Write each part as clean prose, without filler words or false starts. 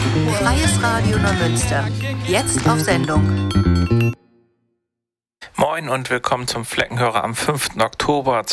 Freies Radio Neumünster. Jetzt auf Sendung. Moin und willkommen zum Fleckenhörer am 5. Oktober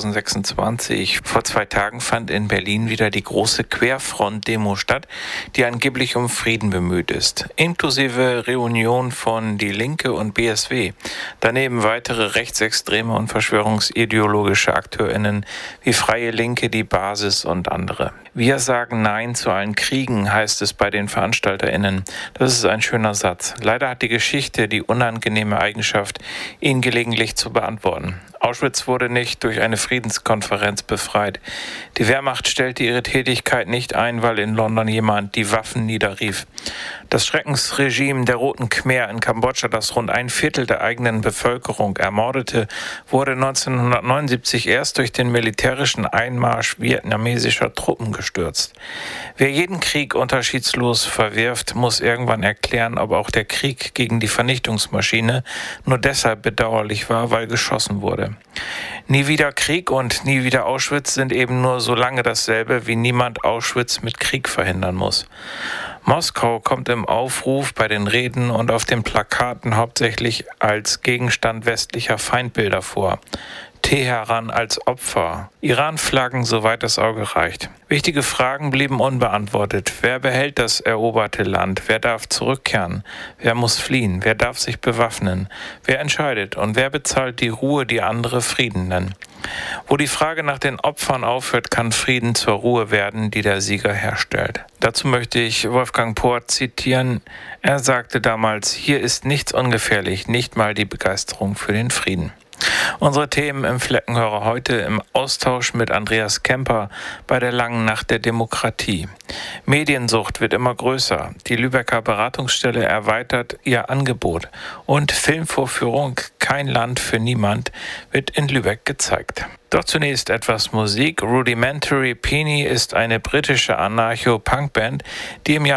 2026. Vor 2 Tagen fand in Berlin wieder die große Querfront-Demo statt, die angeblich um Frieden bemüht ist. Inklusive Reunion von Die Linke und BSW. Daneben weitere rechtsextreme und verschwörungsideologische AkteurInnen wie Freie Linke, die Basis und andere. Wir sagen Nein zu allen Kriegen, heißt es bei den VeranstalterInnen. Das ist ein schöner Satz. Leider hat die Geschichte die unangenehme Eigenschaft, ihn gelegentlich zu beantworten. Auschwitz wurde nicht durch eine Friedenskonferenz befreit. Die Wehrmacht stellte ihre Tätigkeit nicht ein, weil in London jemand die Waffen niederrief. Das Schreckensregime der Roten Khmer in Kambodscha, das rund 1/4 der eigenen Bevölkerung ermordete, wurde 1979 erst durch den militärischen Einmarsch vietnamesischer Truppen gestürzt. Wer jeden Krieg unterschiedslos verwirft, muss irgendwann erklären, ob auch der Krieg gegen die Vernichtungsmaschine nur deshalb bedauerlich war, weil geschossen wurde. Nie wieder Krieg und nie wieder Auschwitz sind eben nur so lange dasselbe, wie niemand Auschwitz mit Krieg verhindern muss. Moskau kommt im Aufruf, bei den Reden und auf den Plakaten hauptsächlich als Gegenstand westlicher Feindbilder vor. Teheran als Opfer, Iran-Flaggen, soweit das Auge reicht. Wichtige Fragen blieben unbeantwortet. Wer behält das eroberte Land? Wer darf zurückkehren? Wer muss fliehen? Wer darf sich bewaffnen? Wer entscheidet? Und wer bezahlt die Ruhe, die andere Frieden nennen? Wo die Frage nach den Opfern aufhört, kann Frieden zur Ruhe werden, die der Sieger herstellt. Dazu möchte ich Wolfgang Poth zitieren. Er sagte damals, hier ist nichts ungefährlich, nicht mal die Begeisterung für den Frieden. Unsere Themen im Fleckenhörer heute im Austausch mit Andreas Kemper bei der Langen Nacht der Demokratie. Mediensucht wird immer größer. Die Lübecker Beratungsstelle erweitert ihr Angebot. Und Filmvorführung Kein Land für niemand wird in Lübeck gezeigt. Doch zunächst etwas Musik. Rudimentary Peony ist eine britische Anarcho-Punk-Band, die im Jahr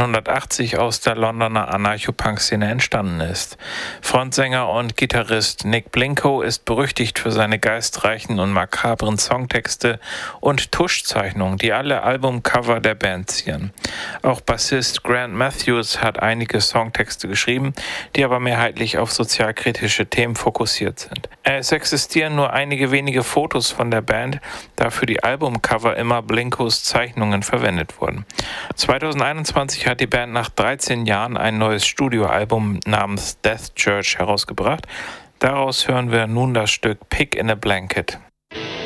1980 aus der Londoner Anarcho-Punk-Szene entstanden ist. Frontsänger und Gitarrist Nick Blinko ist berüchtigt für seine geistreichen und makabren Songtexte und Tuschzeichnungen, die alle Albumcover der Band zieren. Auch Bassist Grant Matthews hat einige Songtexte geschrieben, die aber mehrheitlich auf sozialkritische Themen fokussiert sind. Es existieren nur einige wenige Fotos von der Band, da für die Albumcover immer Blinkos Zeichnungen verwendet wurden. 2021 hat die Band nach 13 Jahren ein neues Studioalbum namens Death Church herausgebracht. Daraus hören wir nun das Stück Pig in a Blanket.